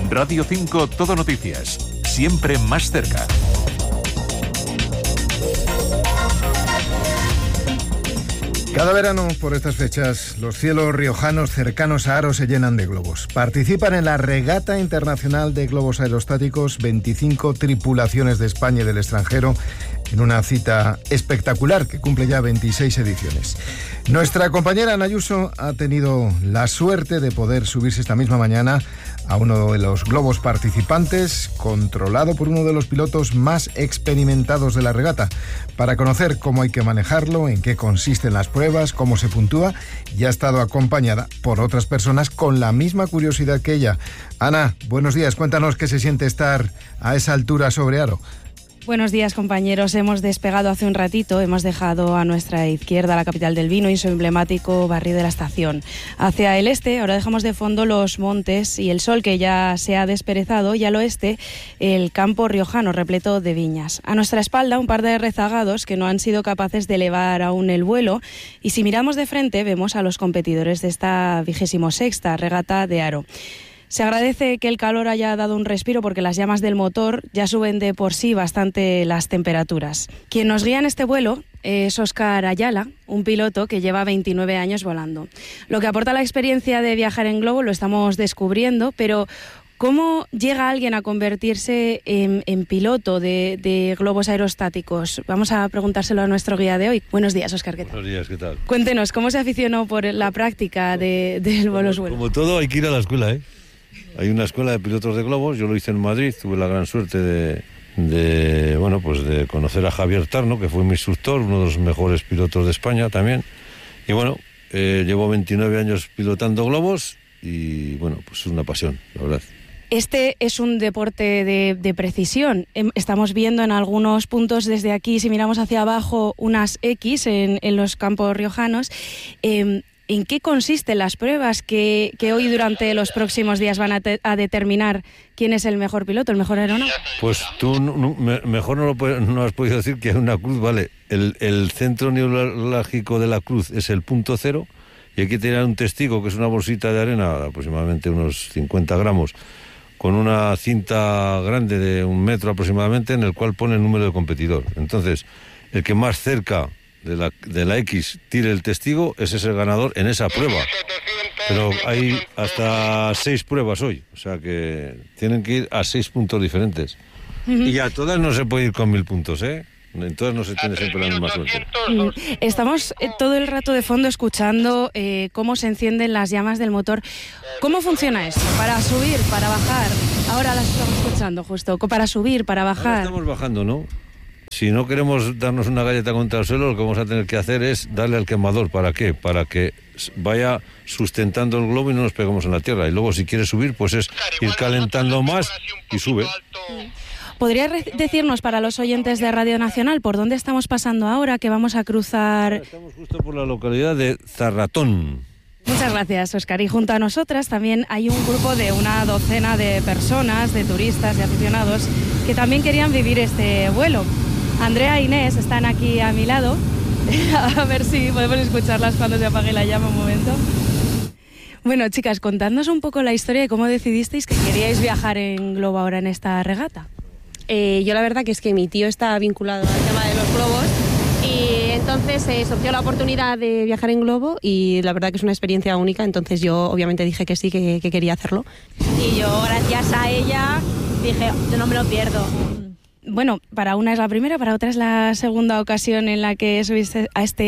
Radio 5 Todo Noticias, siempre más cerca. Cada verano, por estas fechas, los cielos riojanos cercanos a Haro se llenan de globos. Participan en la Regata Internacional de Globos Aerostáticos 25 tripulaciones de España y del extranjero, en una cita espectacular que cumple ya 26 ediciones. Nuestra compañera Ana Ayuso ha tenido la suerte de poder subirse esta misma mañana a uno de los globos participantes, controlado por uno de los pilotos más experimentados de la regata, para conocer cómo hay que manejarlo, en qué consisten las pruebas, cómo se puntúa, y ha estado acompañada por otras personas con la misma curiosidad que ella. Ana, buenos días, cuéntanos qué se siente estar a esa altura sobre Haro. Buenos días, compañeros. Hemos despegado hace un ratito, hemos dejado a nuestra izquierda la capital del vino y su emblemático barrio de la Estación. Hacia el este, ahora dejamos de fondo los montes y el sol que ya se ha desperezado, y al oeste el campo riojano repleto de viñas. A nuestra espalda un par de rezagados que no han sido capaces de elevar aún el vuelo, y si miramos de frente vemos a los competidores de esta 26ª regata de Haro. Se agradece que el calor haya dado un respiro, porque las llamas del motor ya suben de por sí bastante las temperaturas. Quien nos guía en este vuelo es Óscar Ayala, un piloto que lleva 29 años volando. Lo que aporta la experiencia de viajar en globo lo estamos descubriendo, pero ¿cómo llega alguien a convertirse en piloto de globos aerostáticos? Vamos a preguntárselo a nuestro guía de hoy. Buenos días, Óscar, ¿qué tal? Buenos días, ¿qué tal? Cuéntenos, ¿cómo se aficionó por la práctica del vuelo suelo? Como todo, hay que ir a la escuela, ¿eh? Hay una escuela de pilotos de globos, yo lo hice en Madrid, tuve la gran suerte de conocer a Javier Tarno, que fue mi instructor, uno de los mejores pilotos de España también. Y bueno, llevo 29 años pilotando globos y bueno, pues es una pasión, la verdad. Este es un deporte de precisión. Estamos viendo en algunos puntos desde aquí, si miramos hacia abajo, unas X en los campos riojanos. ¿En qué consisten las pruebas que hoy durante los próximos días van a determinar quién es el mejor piloto, el mejor aeronauta? Pues tú mejor no has podido decir que hay una cruz, vale. El centro neurálgico de la cruz es el punto cero, y hay que tener un testigo, que es una bolsita de arena, aproximadamente unos 50 gramos, con una cinta grande de 1 metro aproximadamente, en el cual pone el número de competidor. Entonces, el que más cerca de la X tire el testigo, ese es el ganador en esa prueba. Pero hay hasta 6 pruebas hoy, o sea que tienen que ir a 6 puntos diferentes. Y a todas no se puede ir con 1000 puntos, ¿eh? En todas no se tiene siempre la misma suerte. Estamos todo el rato de fondo escuchando cómo se encienden las llamas del motor. ¿Cómo funciona esto? Para subir, para bajar. Ahora las estamos escuchando justo. Para subir, para bajar. Ahora estamos bajando, ¿no? Si no queremos darnos una galleta contra el suelo, lo que vamos a tener que hacer es darle al quemador. ¿Para qué? Para que vaya sustentando el globo y no nos pegamos en la tierra. Y luego, si quiere subir, pues es ir calentando más y sube. ¿Podría decirnos, para los oyentes de Radio Nacional, por dónde estamos pasando ahora, que vamos a cruzar? Estamos justo por la localidad de Zarratón. Muchas gracias, Óscar. Y junto a nosotras también hay un grupo de una docena de personas, de turistas, de aficionados, que también querían vivir este vuelo. Andrea e Inés están aquí a mi lado. A ver si podemos escucharlas cuando se apague la llama un momento. Bueno, chicas, contadnos un poco la historia de cómo decidisteis que queríais viajar en globo ahora en esta regata. Yo la verdad que es que mi tío está vinculado al tema de los globos, y entonces surgió la oportunidad de viajar en globo, y la verdad que es una experiencia única. Entonces yo obviamente dije que sí, que quería hacerlo. Y yo, gracias a ella, dije, yo no me lo pierdo. Bueno, para una es la primera, para otra es la segunda ocasión en la que subiste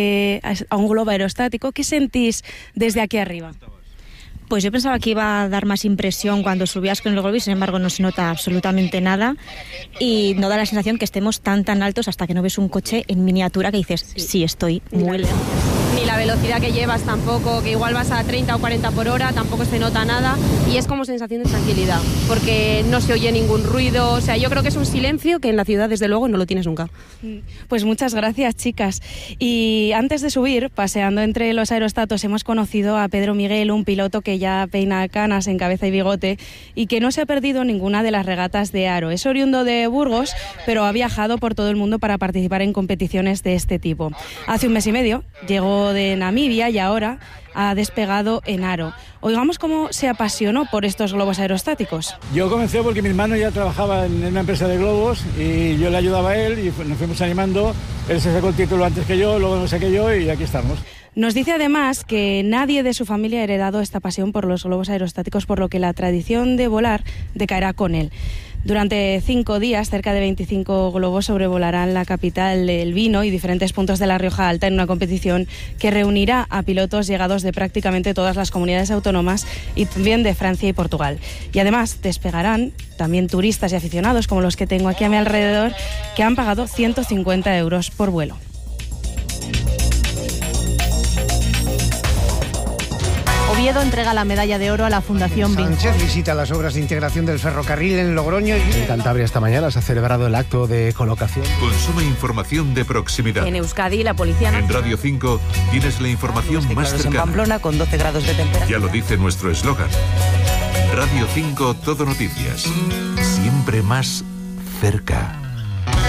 a un globo aerostático. ¿Qué sentís desde aquí arriba? Pues yo pensaba que iba a dar más impresión cuando subías con el globo, y sin embargo no se nota absolutamente nada, y no da la sensación que estemos tan altos hasta que no ves un coche en miniatura que dices, sí estoy muy lejos. Ni la velocidad que llevas tampoco, que igual vas a 30 o 40 por hora, tampoco se nota nada, y es como sensación de tranquilidad, porque no se oye ningún ruido. O sea, yo creo que es un silencio que en la ciudad desde luego no lo tienes nunca. Pues muchas gracias, chicas. Y antes de subir, paseando entre los aerostatos, hemos conocido a Pedro Miguel, un piloto que ya peina canas en cabeza y bigote y que no se ha perdido ninguna de las regatas de Haro. Es oriundo de Burgos, pero ha viajado por todo el mundo para participar en competiciones de este tipo. Hace un mes y medio llegó de Namibia y ahora ha despegado en Haro. Oigamos cómo se apasionó por estos globos aerostáticos. Yo comencé porque mi hermano ya trabajaba en una empresa de globos y yo le ayudaba a él y nos fuimos animando. Él se sacó el título antes que yo, luego lo saqué yo y aquí estamos. Nos dice además que nadie de su familia ha heredado esta pasión por los globos aerostáticos, por lo que la tradición de volar decaerá con él. Durante 5 días, cerca de 25 globos sobrevolarán la capital del vino y diferentes puntos de la Rioja Alta en una competición que reunirá a pilotos llegados de prácticamente todas las comunidades autónomas y también de Francia y Portugal. Y además despegarán también turistas y aficionados como los que tengo aquí a mi alrededor, que han pagado 150 euros por vuelo. Oviedo entrega la medalla de oro a la Fundación Vinci. Sánchez visita las obras de integración del ferrocarril en Logroño. En Cantabria esta mañana se ha celebrado el acto de colocación. Consume información de proximidad. En Euskadi, la Policía En Radio 5 tienes la información más cercana. En Pamplona, con 12 grados de temperatura. Ya lo dice nuestro eslogan. Radio 5 Todo Noticias. Siempre más cerca.